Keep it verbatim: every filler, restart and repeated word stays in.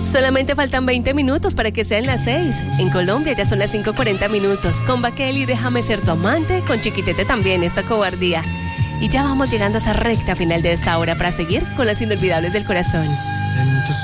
Solamente faltan veinte minutos para que sean las seis. En Colombia ya son las cinco cuarenta minutos. Con Bakeli, Déjame ser tu amante. Con Chiquitete también, esta cobardía. Y ya vamos llegando a esa recta final de esta hora para seguir con las inolvidables del corazón.